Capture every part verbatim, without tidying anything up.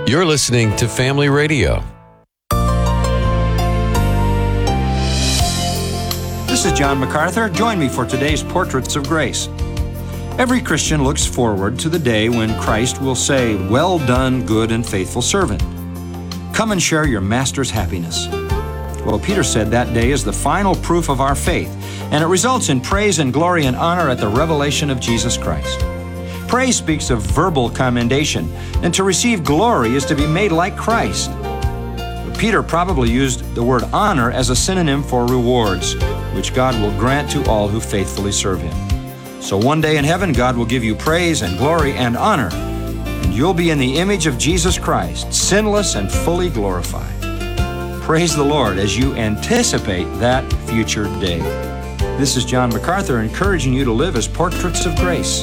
You're listening to Family Radio. This is John MacArthur. Join me for today's Portraits of Grace. Every Christian looks forward to the day when Christ will say, "Well done, good and faithful servant. Come and share your master's happiness." Well, Peter said that day is the final proof of our faith, and it results in praise and glory and honor at the revelation of Jesus Christ. Praise speaks of verbal commendation, and to receive glory is to be made like Christ. Peter probably used the word honor as a synonym for rewards, which God will grant to all who faithfully serve Him. So one day in heaven, God will give you praise and glory and honor, and you'll be in the image of Jesus Christ, sinless and fully glorified. Praise the Lord as you anticipate that future day. This is John MacArthur encouraging you to live as portraits of grace.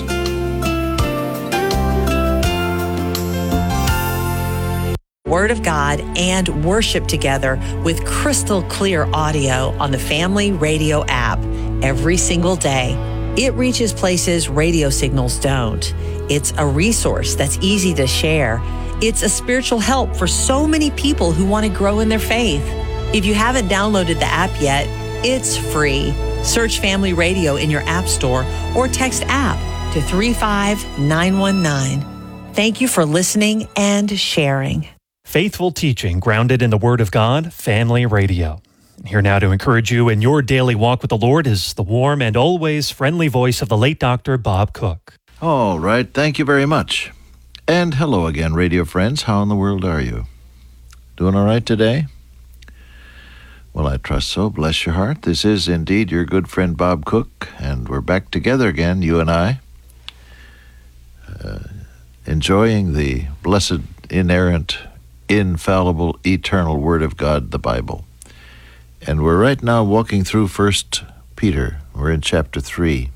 Word of God and worship together with crystal clear audio on the Family Radio app every single day. It reaches places radio signals don't. It's a resource that's easy to share. It's a spiritual help for so many people who want to grow in their faith. If you haven't downloaded the app yet, it's free. Search Family Radio in your app store or text app to three five nine one nine. Thank you for listening and sharing. Faithful teaching grounded in the Word of God, Family Radio. Here now to encourage you in your daily walk with the Lord is the warm and always friendly voice of the late Doctor Bob Cook. All right, thank you very much. And hello again, radio friends. How in the world are you? Doing all right today? Well, I trust so. Bless your heart. This is indeed your good friend Bob Cook, and we're back together again, you and I, uh, enjoying the blessed, inerrant, infallible, eternal Word of God, the Bible. And we're right now walking through First Peter. We're in chapter three.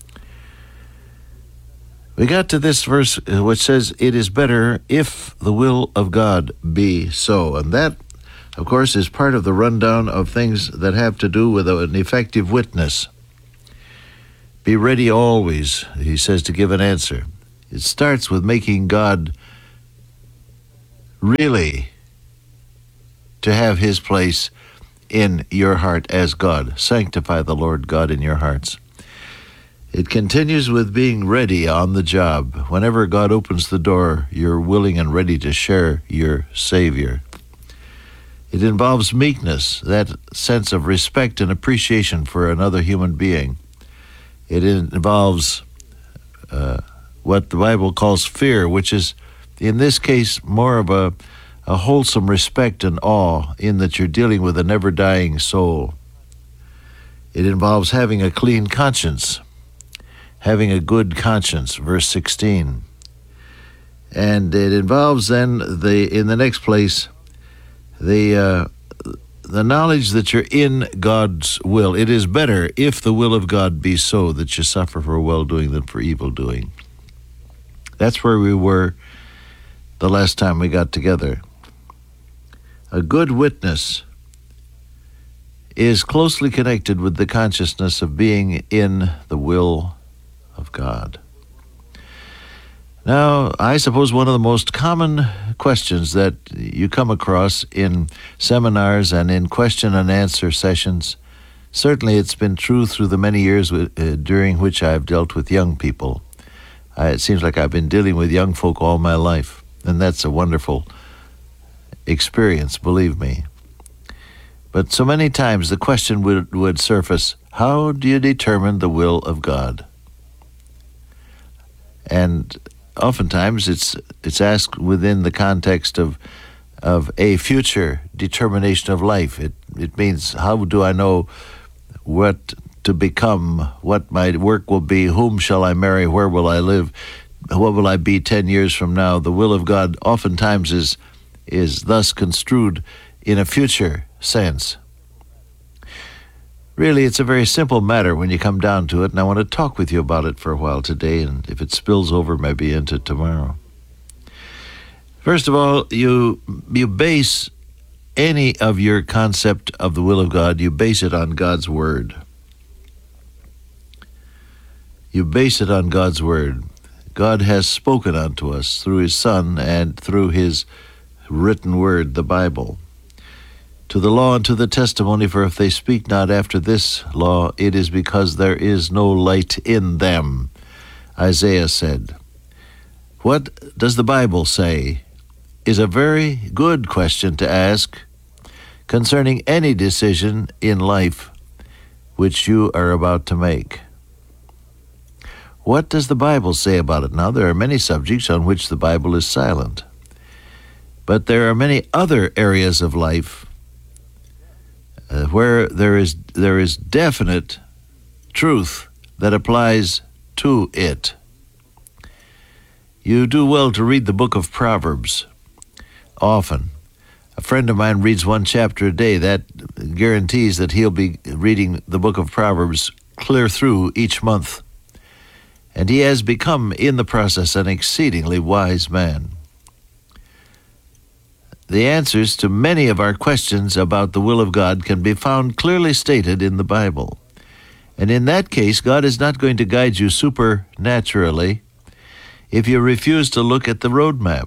We got to this verse which says, "It is better if the will of God be so." And that, of course, is part of the rundown of things that have to do with an effective witness. Be ready always, he says, to give an answer. It starts with making God really to have His place in your heart as God. Sanctify the Lord God in your hearts. It continues with being ready on the job. Whenever God opens the door, you're willing and ready to share your Savior. It involves meekness, that sense of respect and appreciation for another human being. It involves uh, what the Bible calls fear, which is, in this case, more of a, a wholesome respect and awe in that you're dealing with a never-dying soul. It involves having a clean conscience, having a good conscience, verse sixteen. And it involves then, the in the next place, the uh, the knowledge that you're in God's will. It is better if the will of God be so that you suffer for well-doing than for evil-doing. That's where we were the last time we got together. A good witness is closely connected with the consciousness of being in the will of God. Now, I suppose one of the most common questions that you come across in seminars and in question and answer sessions, certainly it's been true through the many years uh, during which I've dealt with young people. Uh, it seems like I've been dealing with young folk all my life, and that's a wonderful experience, believe me. But so many times the question would, would surface, how do you determine the will of God? And oftentimes it's it's asked within the context of of a future determination of life. It it means, how do I know what to become, what my work will be, whom shall I marry, where will I live, what will I be ten years from now? The will of God oftentimes is is thus construed in a future sense. Really, it's a very simple matter when you come down to it, and I want to talk with you about it for a while today, and if it spills over, maybe into tomorrow. First of all, you you base any of your concept of the will of God, you base it on God's Word. You base it on God's Word. God has spoken unto us through His Son and through His written word, the Bible. To the law and to the testimony, for if they speak not after this law, it is because there is no light in them, Isaiah said. What does the Bible say is a very good question to ask concerning any decision in life which you are about to make. What does the Bible say about it? Now, there are many subjects on which the Bible is silent, but there are many other areas of life uh, where there is there is definite truth that applies to it. You do well to read the book of Proverbs often. A friend of mine reads one chapter a day. That guarantees that he'll be reading the book of Proverbs clear through each month. And he has become, in the process, an exceedingly wise man. The answers to many of our questions about the will of God can be found clearly stated in the Bible. And in that case, God is not going to guide you supernaturally if you refuse to look at the roadmap.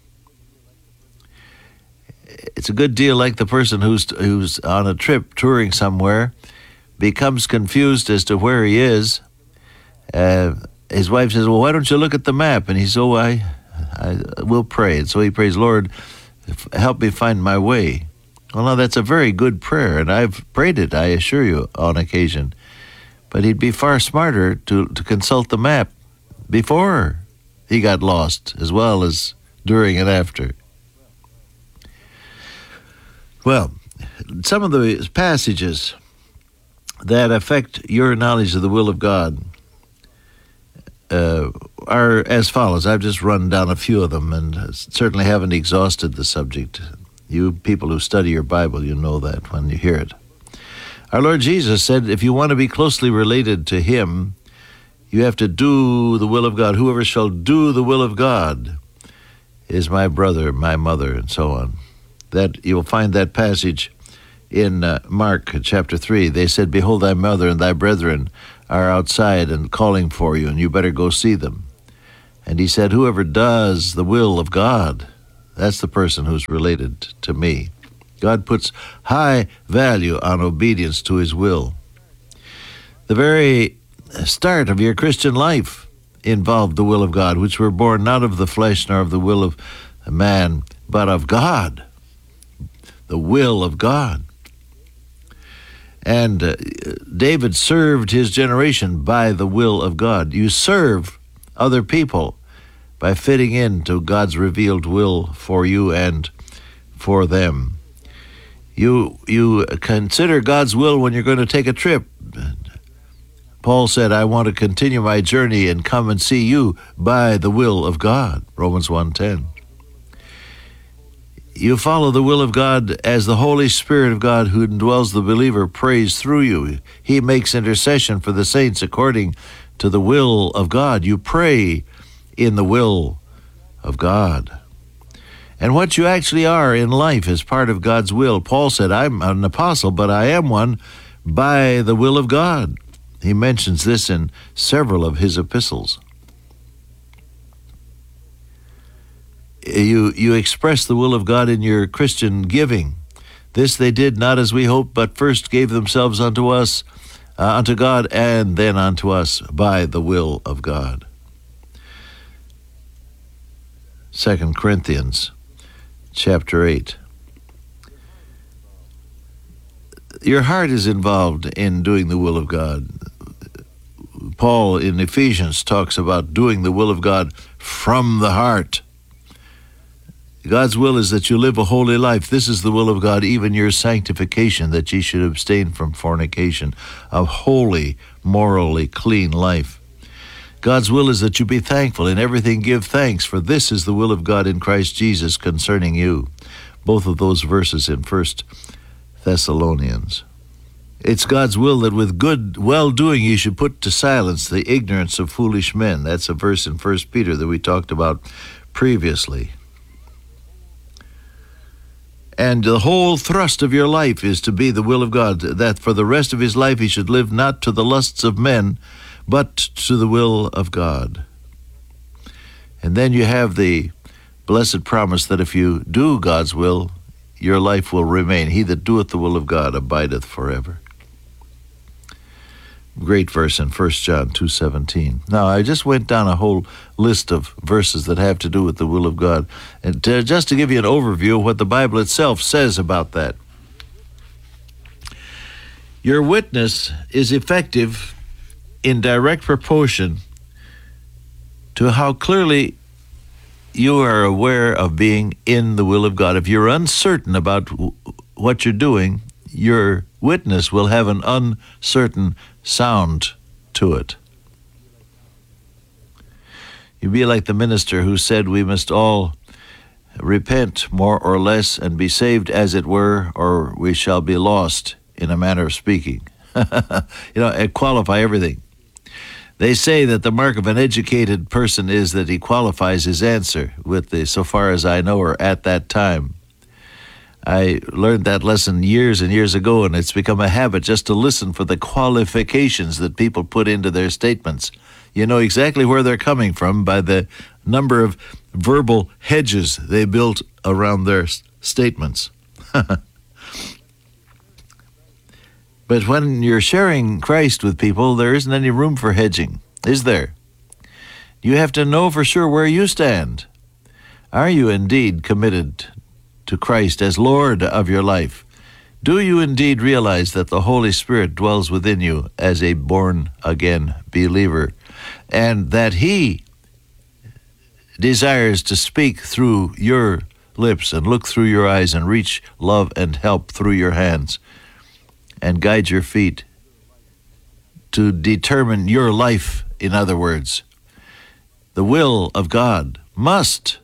It's a good deal like the person who's who's on a trip touring somewhere, becomes confused as to where he is. Uh, his wife says, well, why don't you look at the map? And he says, oh, I, I will pray. And so he prays, Lord, help me find my way. Well, now that's a very good prayer, and I've prayed it, I assure you, on occasion. But he'd be far smarter to, to consult the map before he got lost, as well as during and after. Well, some of the passages that affect your knowledge of the will of God uh, are as follows. I've just run down a few of them and certainly haven't exhausted the subject. You people who study your Bible, you know that when you hear it. Our Lord Jesus said, if you want to be closely related to Him, you have to do the will of God. Whoever shall do the will of God is my brother, my mother, and so on. That you'll find that passage in uh, Mark chapter three. They said, behold, thy mother and thy brethren are outside and calling for you, and you better go see them. And he said, whoever does the will of God, that's the person who's related to me. God puts high value on obedience to His will. The very start of your Christian life involved the will of God, which were born not of the flesh nor of the will of man, but of God. The will of God. And uh, David served his generation by the will of God. You serve other people by fitting into God's revealed will for you and for them. You you consider God's will when you're going to take a trip. Paul said, I want to continue my journey and come and see you by the will of God, Romans one ten. You follow the will of God as the Holy Spirit of God who indwells the believer prays through you. He makes intercession for the saints according to the will of God. You pray in the will of God. And what you actually are in life is part of God's will. Paul said, I'm an apostle, but I am one by the will of God. He mentions this in several of his epistles. You you express the will of God in your Christian giving. This they did not as we hoped, but first gave themselves unto us, uh, unto God, and then unto us by the will of God. Second Corinthians chapter eight. Your heart is involved in doing the will of God. Paul in Ephesians talks about doing the will of God from the heart. God's will is that you live a holy life. This is the will of God, even your sanctification, that ye should abstain from fornication, a holy, morally clean life. God's will is that you be thankful. In everything give thanks, for this is the will of God in Christ Jesus concerning you. Both of those verses in First Thessalonians. It's God's will that with good well-doing you should put to silence the ignorance of foolish men. That's a verse in First Peter that we talked about previously. And the whole thrust of your life is to be the will of God, that for the rest of his life he should live not to the lusts of men, but to the will of God. And then you have the blessed promise that if you do God's will, your life will remain. He that doeth the will of God abideth forever. Great verse in First John two seventeen. Now, I just went down a whole list of verses that have to do with the will of God, and to, just to give you an overview of what the Bible itself says about that. Your witness is effective in direct proportion to how clearly you are aware of being in the will of God. If you're uncertain about what you're doing, your witness will have an uncertain sound to it. You'd be like the minister who said we must all repent more or less and be saved as it were, or we shall be lost, in a manner of speaking. You know, and qualify everything. They say that the mark of an educated person is that he qualifies his answer with the so far as I know or at that time. I learned that lesson years and years ago, and it's become a habit just to listen for the qualifications that people put into their statements. You know exactly where they're coming from by the number of verbal hedges they built around their s- statements. But when you're sharing Christ with people, there isn't any room for hedging, is there? You have to know for sure where you stand. Are you indeed committed to Christ as Lord of your life? Do you indeed realize that the Holy Spirit dwells within you as a born-again believer, and that He desires to speak through your lips and look through your eyes and reach love and help through your hands and guide your feet to determine your life, in other words? The will of God must,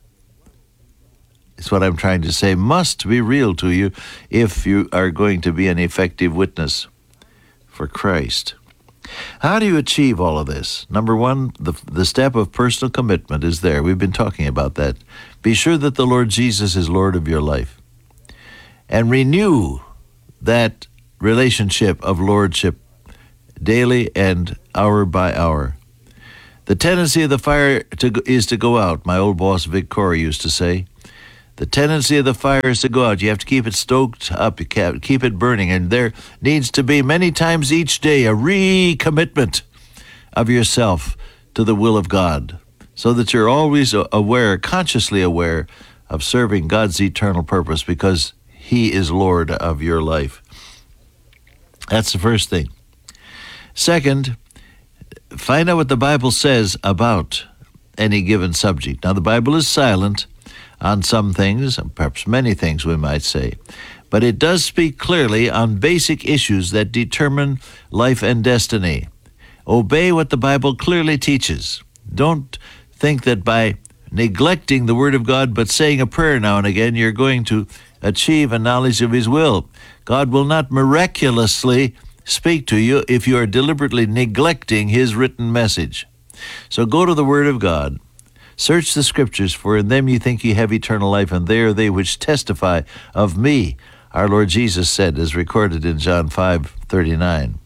is what I'm trying to say, must be real to you if you are going to be an effective witness for Christ. How do you achieve all of this? Number one, the, the step of personal commitment is there. We've been talking about that. Be sure that the Lord Jesus is Lord of your life. And renew that relationship of lordship daily and hour by hour. The tendency of the fire to, is to go out. My old boss, Vic Corey, used to say, the tendency of the fire is to go out. You have to keep it stoked up, you can't keep it burning. And there needs to be many times each day a recommitment of yourself to the will of God, so that you're always aware, consciously aware of serving God's eternal purpose, because He is Lord of your life. That's the first thing. Second, find out what the Bible says about any given subject. Now, the Bible is silent on some things, perhaps many things we might say, but it does speak clearly on basic issues that determine life and destiny. Obey what the Bible clearly teaches. Don't think that by neglecting the Word of God but saying a prayer now and again, you're going to achieve a knowledge of His will. God will not miraculously speak to you if you are deliberately neglecting His written message. So go to the Word of God. Search the Scriptures, for in them you think ye have eternal life, and they are they which testify of me, our Lord Jesus said, as recorded in John five thirty-nine.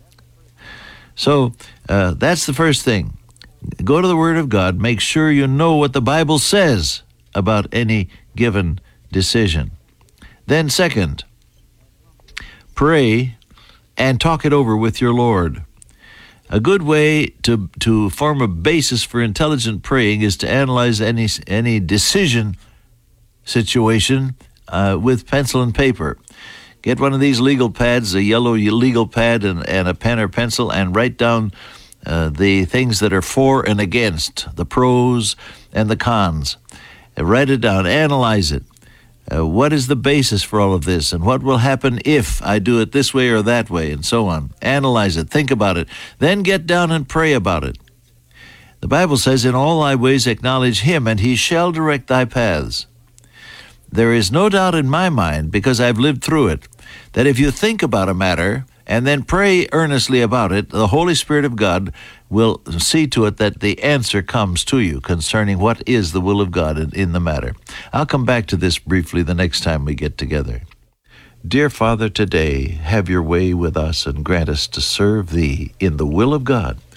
So uh, that's the first thing. Go to the Word of God. Make sure you know what the Bible says about any given decision. Then second, pray and talk it over with your Lord. A good way to, to form a basis for intelligent praying is to analyze any any decision situation uh, with pencil and paper. Get one of these legal pads, a yellow legal pad, and, and a pen or pencil, and write down uh, the things that are for and against, the pros and the cons. And write it down, analyze it. Uh, what is the basis for all of this, and what will happen if I do it this way or that way, and so on. Analyze it, think about it, then get down and pray about it. The Bible says, in all thy ways acknowledge Him, and He shall direct thy paths. There is no doubt in my mind, because I've lived through it, that if you think about a matter and then pray earnestly about it, the Holy Spirit of God will see to it that the answer comes to you concerning what is the will of God in, in the matter. I'll come back to this briefly the next time we get together. Dear Father, today have your way with us and grant us to serve Thee in the will of God.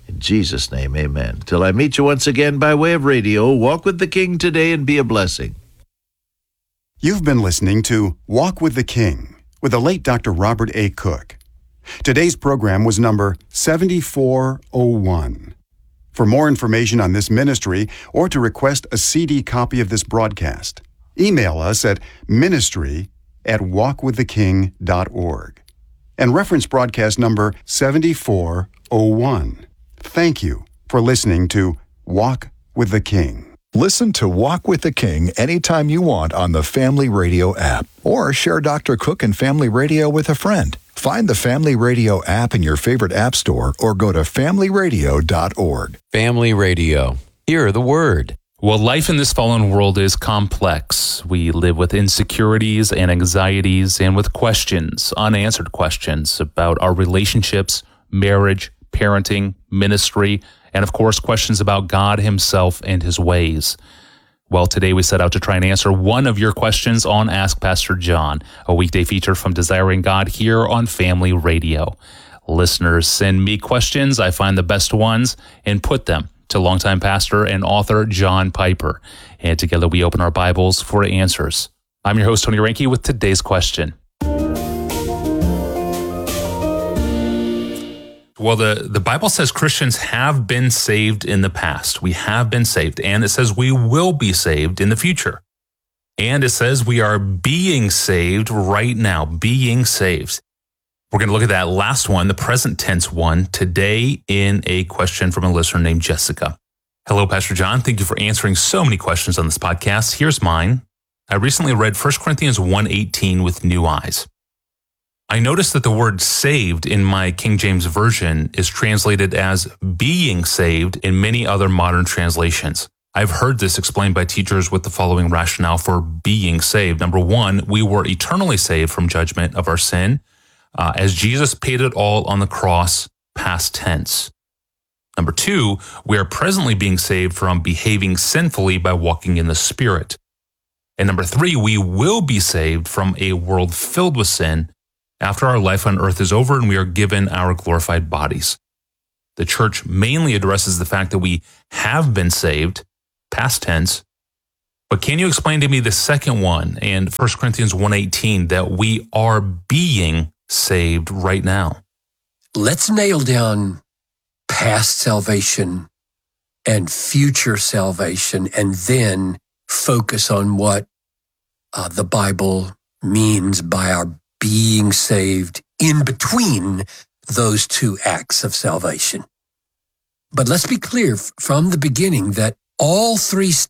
In Jesus' name, amen. Till I meet you once again by way of radio, walk with the King today and be a blessing. You've been listening to Walk with the King with the late Doctor Robert A. Cook. Today's program was number seventy-four oh one. For more information on this ministry or to request a C D copy of this broadcast, email us at ministry at walk with the king dot org and reference broadcast number seventy-four oh one. Thank you for listening to Walk with the King. Listen to Walk with the King anytime you want on the Family Radio app, or share Doctor Cook and Family Radio with a friend. Find the Family Radio app in your favorite app store or go to family radio dot org. Family Radio. Hear the word. Well, life in this fallen world is complex. We live with insecurities and anxieties and with questions, unanswered questions about our relationships, marriage, parenting, ministry, and of course, questions about God himself and his ways. Well, today we set out to try and answer one of your questions on Ask Pastor John, a weekday feature from Desiring God here on Family Radio. Listeners send me questions. I find the best ones and put them to longtime pastor and author John Piper. And together we open our Bibles for answers. I'm your host, Tony Reinke, with today's question. Well, the, the Bible says Christians have been saved in the past. We have been saved. And it says we will be saved in the future. And it says we are being saved right now, being saved. We're going to look at that last one, the present tense one, today in a question from a listener named Jessica. Hello, Pastor John. Thank you for answering so many questions on this podcast. Here's mine. I recently read First Corinthians one eighteen with new eyes. I noticed that the word saved in my King James Version is translated as being saved in many other modern translations. I've heard this explained by teachers with the following rationale for being saved. Number one, we were eternally saved from judgment of our sin, uh, as Jesus paid it all on the cross, past tense. Number two, we are presently being saved from behaving sinfully by walking in the Spirit. And number three, we will be saved from a world filled with sin after our life on earth is over and we are given our glorified bodies. The church mainly addresses the fact that we have been saved, past tense. But can you explain to me the second one in First Corinthians one eighteen, that we are being saved right now? Let's nail down past salvation and future salvation, and then focus on what uh, the Bible means by our being saved in between those two acts of salvation. But let's be clear from the beginning that all three